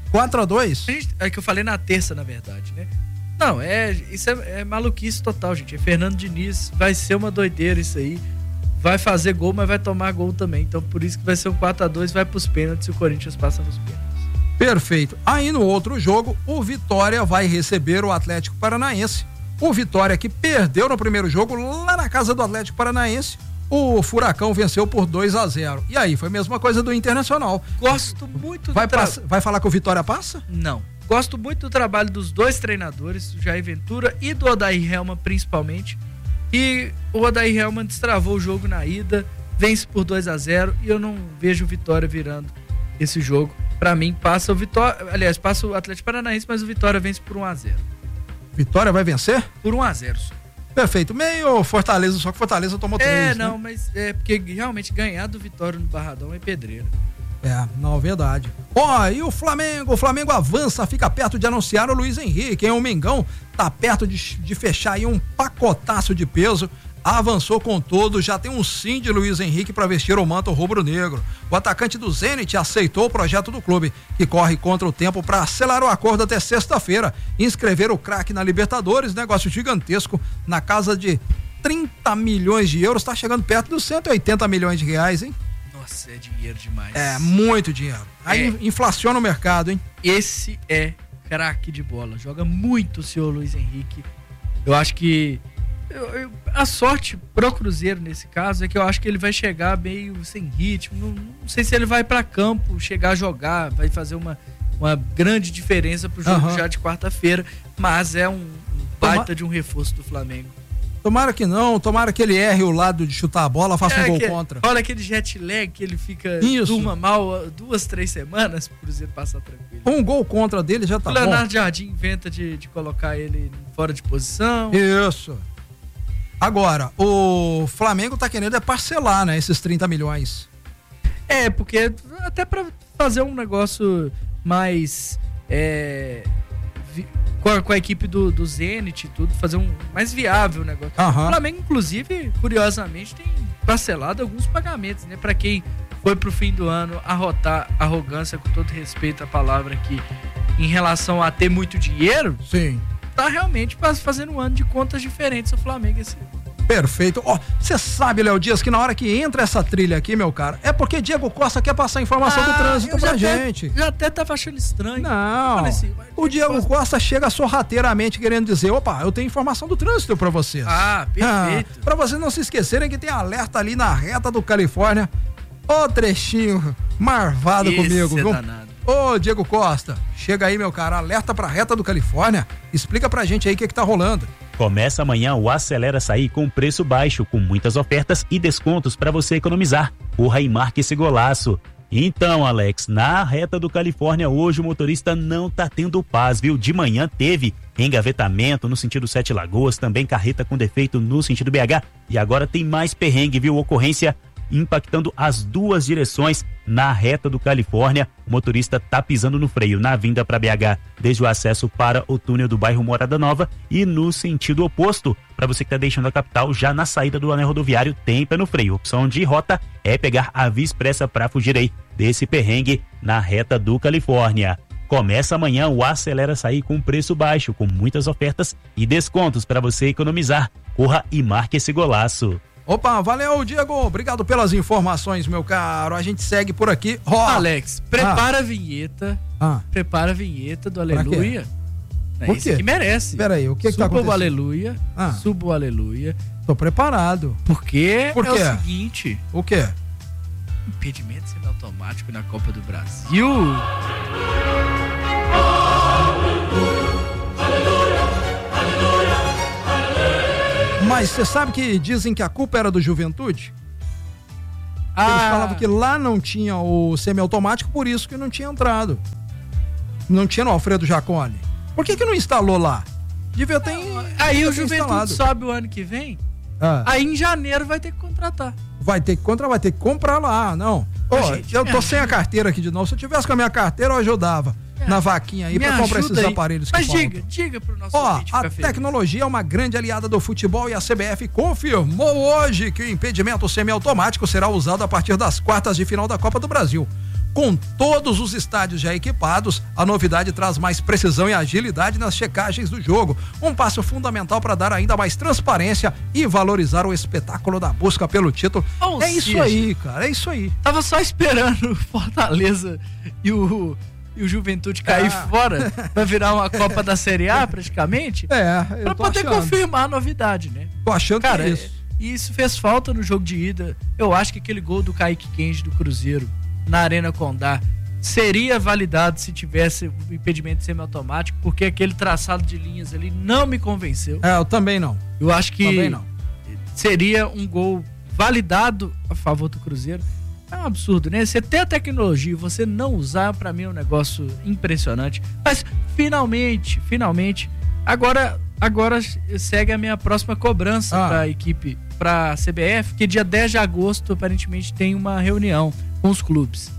4-2? É que eu falei na terça, na verdade, né? Não, isso é maluquice total, gente. É Fernando Diniz, vai ser uma doideira isso aí. Vai fazer gol, mas vai tomar gol também. Então por isso que vai ser um 4-2, vai pros pênaltis e o Corinthians passa nos pênaltis. Perfeito. Aí no outro jogo, o Vitória vai receber o Atlético Paranaense. O Vitória que perdeu no primeiro jogo lá na casa do Atlético Paranaense. O Furacão venceu por 2-0. E aí, foi a mesma coisa do Internacional. Gosto muito Vai falar que o Vitória passa? Não. Gosto muito do trabalho dos 2 treinadores, do Jair Ventura e do Odair Hellmann principalmente. E o Odair Hellmann destravou o jogo na ida, vence por 2-0 e eu não vejo o Vitória virando esse jogo. Pra mim, passa o Vitória, aliás, passa o Atlético Paranaense, mas o Vitória vence por 1-0. Vitória vai vencer? Por 1-0 só. Perfeito. Meio Fortaleza, só que Fortaleza tomou 3, não, né? Mas é porque realmente ganhar do Vitória no Barradão é pedreira. Não, verdade. E o Flamengo? O Flamengo avança, fica perto de anunciar o Luiz Henrique, hein? O Mengão tá perto de fechar aí um pacotaço de peso. Avançou com tudo, já tem um sim de Luiz Henrique para vestir o manto rubro-negro. O atacante do Zenit aceitou o projeto do clube, que corre contra o tempo para selar o acordo até sexta-feira. Inscrever o craque na Libertadores, negócio gigantesco, na casa de 30 milhões de euros, tá chegando perto dos 180 milhões de reais, hein? Nossa, é dinheiro demais. Muito dinheiro. Aí inflaciona o mercado, hein? Esse é craque de bola, joga muito o senhor Luiz Henrique. Eu acho que a sorte pro Cruzeiro nesse caso é que eu acho que ele vai chegar meio sem ritmo, não sei se ele vai pra campo, chegar a jogar, vai fazer uma grande diferença pro jogo já de quarta-feira, mas é um baita de um reforço do Flamengo. Tomara que não, tomara que ele erre o lado de chutar a bola, faça um gol contra. Olha aquele jet lag que ele fica durma mal 2, 3 semanas pro Cruzeiro passar tranquilo. Um gol contra dele já tá bom. O Leonardo Jardim inventa de colocar ele fora de posição. Isso. Agora, o Flamengo tá querendo parcelar, né, esses 30 milhões. Porque até pra fazer um negócio mais com a equipe do Zenit e tudo, fazer um mais viável o negócio. O Flamengo, inclusive, curiosamente, tem parcelado alguns pagamentos, né? Pra quem foi pro fim do ano arrogância, com todo respeito à palavra aqui, em relação a ter muito dinheiro. Sim. Tá realmente fazendo um ano de contas diferentes o Flamengo esse ano. Perfeito. Você sabe, Léo Dias, que na hora que entra essa trilha aqui, meu cara, é porque Diego Costa quer passar informação do trânsito pra gente. Já até tava achando estranho. Não, assim, o Diego Costa chega sorrateiramente querendo dizer, opa, eu tenho informação do trânsito pra vocês. Perfeito. Pra vocês não se esquecerem que tem alerta ali na reta do Califórnia, Ô, trechinho marvado comigo, viu? Ô, Diego Costa, chega aí, meu cara, alerta pra reta do Califórnia, explica pra gente aí o que tá rolando. Começa amanhã o Acelera Açaí com preço baixo, com muitas ofertas e descontos para você economizar. Corra e marque esse golaço. Então, Alex, na reta do Califórnia hoje o motorista não tá tendo paz, viu? De manhã teve engavetamento no sentido Sete Lagoas, também carreta com defeito no sentido BH e agora tem mais perrengue, viu? Ocorrência impactando as duas direções na reta do Califórnia. O motorista tá pisando no freio na vinda para BH, desde o acesso para o túnel do bairro Morada Nova e no sentido oposto, para você que tá deixando a capital, já na saída do anel rodoviário tem pé no freio. Opção de rota é pegar a Via Expressa para fugir aí desse perrengue na reta do Califórnia. Começa amanhã o Acelera Açaí com preço baixo, com muitas ofertas e descontos para você economizar. Corra e marque esse golaço. Opa, valeu, Diego, obrigado pelas informações, meu caro, a gente segue por aqui. Alex, prepara a vinheta, prepara a vinheta do Aleluia. Por quê? Que merece. Peraí, o que tá acontecendo? Suba o Aleluia, suba o Aleluia. Tô preparado. Porque Por quê? É o seguinte. O quê? Impedimento semiautomático na Copa do Brasil. Mas você sabe que dizem que a culpa era do Juventude? Eles falavam que lá não tinha o semiautomático, por isso que não tinha entrado. Não tinha no Alfredo Jaconi. Por que não instalou lá? Devia ter. Aí o Juventude sobe o ano que vem. Aí em janeiro vai ter que contratar. Vai ter que comprar lá, não. Eu tô sem a carteira aqui de novo. Se eu tivesse com a minha carteira, eu ajudava na vaquinha aí pra comprar esses aparelhos que faltam. Mas diga pro nosso ouvinte. A tecnologia é uma grande aliada do futebol e a CBF confirmou hoje que o impedimento semiautomático será usado a partir das quartas de final da Copa do Brasil. Com todos os estádios já equipados, a novidade traz mais precisão e agilidade nas checagens do jogo. Um passo fundamental para dar ainda mais transparência e valorizar o espetáculo da busca pelo título. Isso aí, cara, é isso aí. Tava só esperando o Fortaleza e o Juventude cair fora pra virar uma Copa da Série A, praticamente. Pra poder confirmar a novidade, né? Tô achando cara, que é isso. E isso fez falta no jogo de ida. Eu acho que aquele gol do Kaique Kenji do Cruzeiro na Arena Condá seria validado se tivesse o impedimento semiautomático, porque aquele traçado de linhas ali não me convenceu. Eu também não. Eu acho que também não. Seria um gol validado a favor do Cruzeiro. É um absurdo, né? Você ter a tecnologia e você não usar, pra mim é um negócio impressionante. Mas finalmente, agora segue a minha próxima cobrança pra equipe, pra CBF, que dia 10 de agosto aparentemente tem uma reunião com os clubes.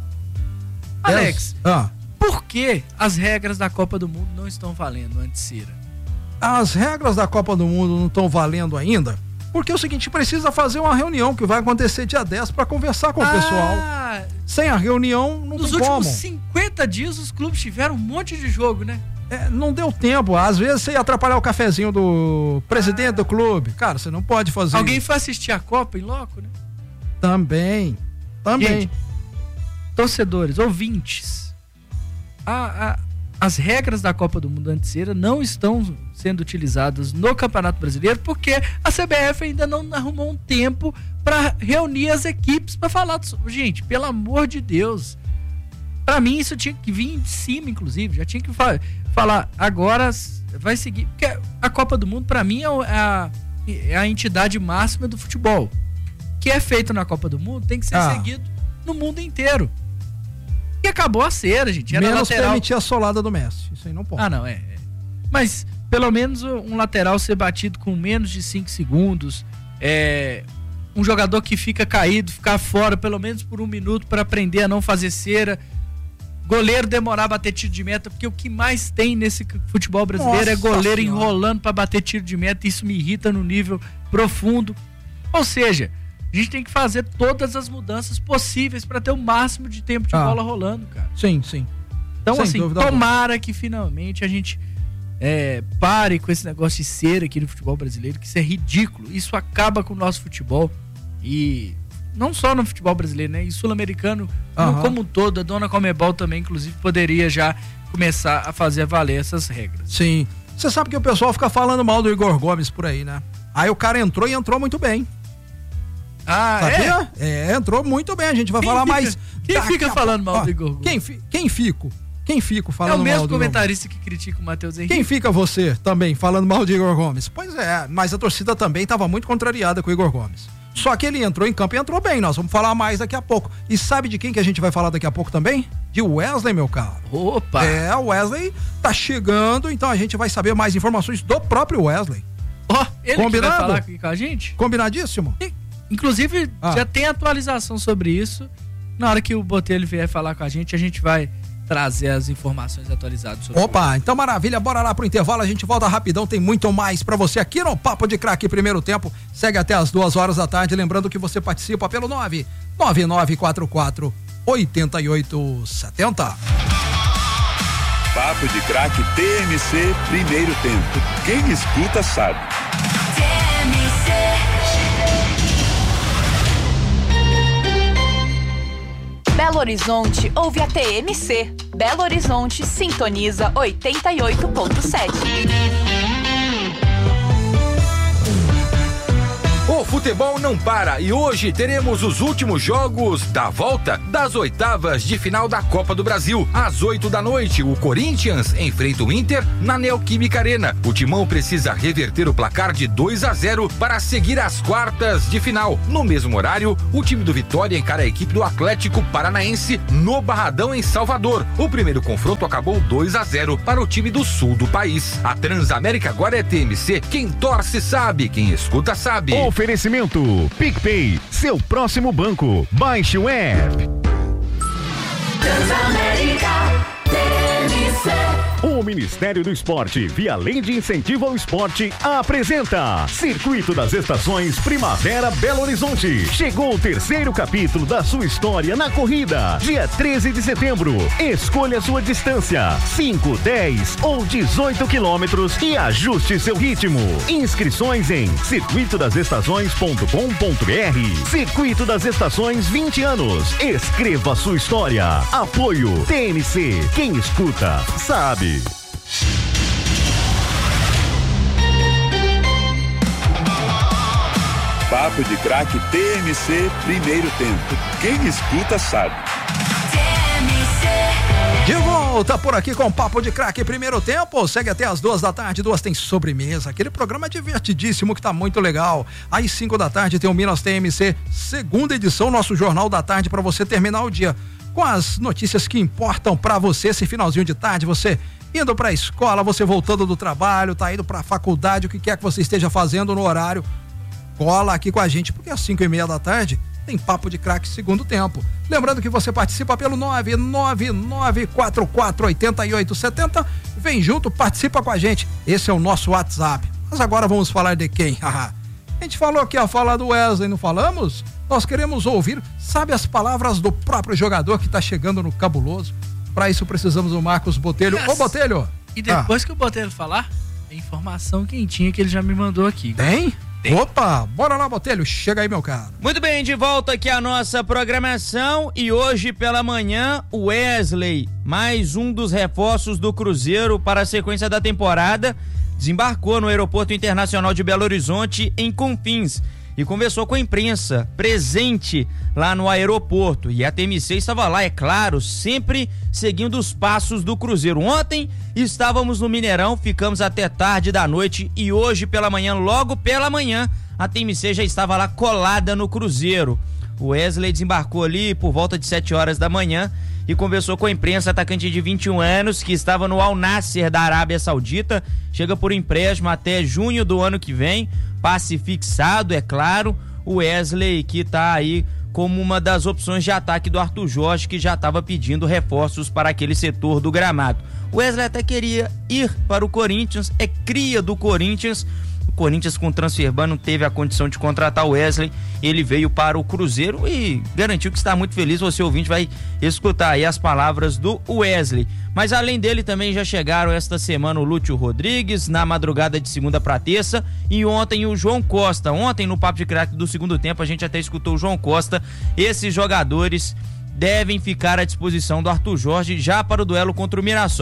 Alex, por que as regras da Copa do Mundo não estão valendo antes, Cira? As regras da Copa do Mundo não estão valendo ainda? Porque é o seguinte, precisa fazer uma reunião que vai acontecer dia 10 para conversar com o pessoal. Sem a reunião, não tem como. Nos últimos 50 dias, os clubes tiveram um monte de jogo, né? Não deu tempo. Às vezes você ia atrapalhar o cafezinho do presidente do clube. Cara, você não pode fazer. Alguém foi assistir a Copa em loco, né? Também. Gente, torcedores, ouvintes, as regras da Copa do Mundo anteira não estão sendo utilizadas no Campeonato Brasileiro porque a CBF ainda não arrumou um tempo para reunir as equipes para falar. Gente, pelo amor de Deus, para mim isso tinha que vir de cima, inclusive, já tinha que falar, agora vai seguir, porque a Copa do Mundo para mim é a entidade máxima do futebol. O que é feito na Copa do Mundo tem que ser seguido no mundo inteiro. E acabou a cera, gente. Era menos lateral. permitir a solada do Messi. Isso aí não pode. Não, Mas, pelo menos, um lateral ser batido com menos de 5 segundos. Um jogador que fica caído, ficar fora pelo menos por 1 minuto para aprender a não fazer cera. Goleiro demorar a bater tiro de meta, porque o que mais tem nesse futebol brasileiro é goleiro enrolando para bater tiro de meta. Isso me irrita no nível profundo. Ou seja, a gente tem que fazer todas as mudanças possíveis para ter o máximo de tempo de bola rolando, cara. Sim. Então, sem assim, tomara que finalmente a gente pare com esse negócio de cera aqui no futebol brasileiro, que isso é ridículo. Isso acaba com o nosso futebol. E não só no futebol brasileiro, né? E sul-americano, como um todo, a dona Comebol também, inclusive, poderia já começar a fazer valer essas regras. Sim. Você sabe que o pessoal fica falando mal do Igor Gomes por aí, né? Aí o cara entrou muito bem. Sabia? Entrou muito bem. A gente vai falar mais. Quem fica falando mal do Igor Gomes? Quem fico falando mal do Igor Gomes? É o mesmo comentarista que critica o Matheus Henrique. Quem fica você também falando mal de Igor Gomes? Pois é, mas a torcida também estava muito contrariada com o Igor Gomes. Só que ele entrou em campo e entrou bem. Nós vamos falar mais daqui a pouco. E sabe de quem que a gente vai falar daqui a pouco também? De Wesley, meu caro. Opa! O Wesley tá chegando, então a gente vai saber mais informações do próprio Wesley. Ele que vai falar aqui com a gente? Combinadíssimo? Inclusive, já tem atualização sobre isso. Na hora que o Botelho vier falar com a gente vai trazer as informações atualizadas sobre Opa, então maravilha, bora lá pro intervalo, a gente volta rapidão, tem muito mais pra você aqui no Papo de Craque Primeiro Tempo, segue até as 2 da tarde, lembrando que você participa pelo 99944-8870. Papo de Craque TMC Primeiro Tempo, quem escuta sabe. Belo Horizonte ouve a TMC. Belo Horizonte sintoniza 88.7. O futebol não para e hoje teremos os últimos jogos da volta das oitavas de final da Copa do Brasil. Às 8 da noite, o Corinthians enfrenta o Inter na Neoquímica Arena. O Timão precisa reverter o placar de 2-0 para seguir às quartas de final. No mesmo horário, o time do Vitória encara a equipe do Atlético Paranaense no Barradão, em Salvador. O primeiro confronto acabou 2-0 para o time do sul do país. A Transamérica agora é TMC. Quem torce sabe, quem escuta sabe. Oferecimento PicPay, seu próximo banco. Baixe o app. Transamérica TMC. O Ministério do Esporte, via Lei de Incentivo ao Esporte, apresenta Circuito das Estações Primavera Belo Horizonte. Chegou o 3º capítulo da sua história na corrida. Dia 13 de setembro. Escolha sua distância: 5, 10 ou 18 quilômetros e ajuste seu ritmo. Inscrições em circuitodasestações.com.br. Circuito das Estações 20 anos. Escreva sua história. Apoio TNC. Quem escuta sabe. Papo de Craque TMC Primeiro Tempo, quem escuta sabe. De volta por aqui com o Papo de Craque Primeiro Tempo, segue até as 2 da tarde, 2 tem sobremesa, aquele programa divertidíssimo que tá muito legal. Às 5 da tarde tem o Minas TMC, segunda edição, nosso Jornal da Tarde, para você terminar o dia com as notícias que importam para você, esse finalzinho de tarde, você indo pra escola, você voltando do trabalho, tá indo pra faculdade, o que quer que você esteja fazendo no horário, cola aqui com a gente, porque às 5:30 da tarde tem Papo de Craque Segundo Tempo. Lembrando que você participa pelo 999448870, vem junto, participa com a gente, esse é o nosso WhatsApp. Mas agora vamos falar de quem? A gente falou que ia falar do Wesley, não falamos? Nós queremos ouvir, sabe, as palavras do próprio jogador que tá chegando no Cabuloso. Para isso precisamos do Marcos Botelho. Ô, Botelho! E depois que o Botelho falar, tem informação quentinha que ele já me mandou aqui. Tem? Opa, bora lá, Botelho, chega aí, meu caro. Muito bem, de volta aqui a nossa programação e hoje pela manhã o Wesley, mais um dos reforços do Cruzeiro para a sequência da temporada, desembarcou no Aeroporto Internacional de Belo Horizonte em Confins e conversou com a imprensa presente lá no aeroporto, e a TMC estava lá, é claro, sempre seguindo os passos do Cruzeiro. Ontem estávamos no Mineirão, ficamos até tarde da noite e hoje pela manhã, logo pela manhã, a TMC já estava lá colada no Cruzeiro. O Wesley desembarcou ali por volta de 7 horas da manhã e conversou com a imprensa, atacante de 21 anos que estava no Al Nassr da Arábia Saudita, chega por empréstimo até junho do ano que vem, passe fixado, é claro. O Wesley que tá aí como uma das opções de ataque do Arthur Jorge, que já estava pedindo reforços para aquele setor do gramado. O Wesley até queria ir para o Corinthians, é cria do Corinthians. O Corinthians com o transfer ban não teve a condição de contratar o Wesley, ele veio para o Cruzeiro e garantiu que está muito feliz. Você ouvinte vai escutar aí as palavras do Wesley. Mas além dele também já chegaram esta semana o Lúcio Rodrigues, na madrugada de segunda para terça, e ontem o João Costa. Ontem no Papo de Craque do Segundo Tempo a gente até escutou o João Costa. Esses jogadores devem ficar à disposição do Arthur Jorge já para o duelo contra o Mirassol.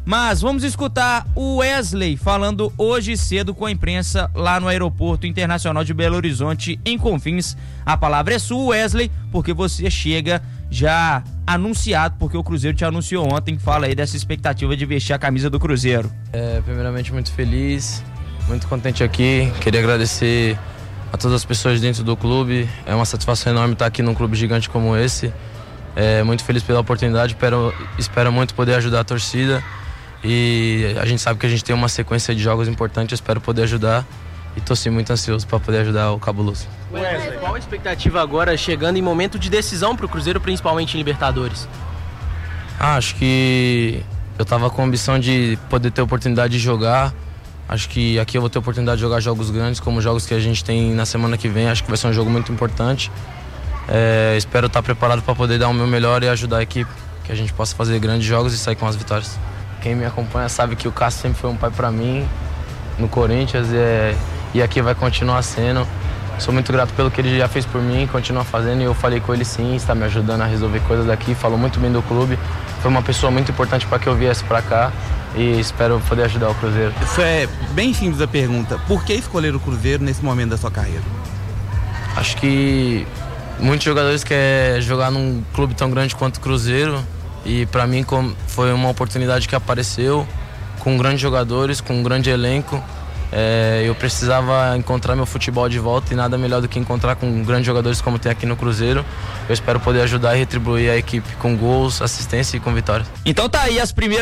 Mas vamos escutar o Wesley falando hoje cedo com a imprensa lá no Aeroporto Internacional de Belo Horizonte, em Confins. A palavra é sua, Wesley, porque você chega já anunciado, porque o Cruzeiro te anunciou ontem. Fala aí dessa expectativa de vestir a camisa do Cruzeiro. Primeiramente, muito feliz, muito contente aqui. Queria agradecer a todas as pessoas dentro do clube. É uma satisfação enorme estar aqui num clube gigante como esse. Muito feliz pela oportunidade, espero muito poder ajudar a torcida. E a gente sabe que a gente tem uma sequência de jogos importantes, eu espero poder ajudar. E estou sim muito ansioso para poder ajudar o Cabuloso. Wesley, qual a expectativa agora chegando em momento de decisão para o Cruzeiro, principalmente em Libertadores? Acho que eu estava com a ambição de poder ter a oportunidade de jogar. Acho que aqui eu vou ter a oportunidade de jogar jogos grandes, como jogos que a gente tem na semana que vem. Acho que vai ser um jogo muito importante. Espero estar preparado para poder dar o meu melhor e ajudar a equipe, que a gente possa fazer grandes jogos e sair com as vitórias. Quem me acompanha sabe que o Cássio sempre foi um pai para mim no Corinthians e aqui vai continuar sendo. Sou muito grato pelo que ele já fez por mim, continua fazendo, e eu falei com ele sim, está me ajudando a resolver coisas daqui, falou muito bem do clube, foi uma pessoa muito importante para que eu viesse para cá e espero poder ajudar o Cruzeiro. Isso é bem simples a pergunta, por que escolher o Cruzeiro nesse momento da sua carreira? Acho que muitos jogadores querem jogar num clube tão grande quanto o Cruzeiro, e para mim foi uma oportunidade que apareceu com grandes jogadores, com um grande elenco. Eu precisava encontrar meu futebol de volta e nada melhor do que encontrar com grandes jogadores como tem aqui no Cruzeiro. Eu espero poder ajudar e retribuir a equipe com gols, assistência e com vitórias. Então tá aí as primeiras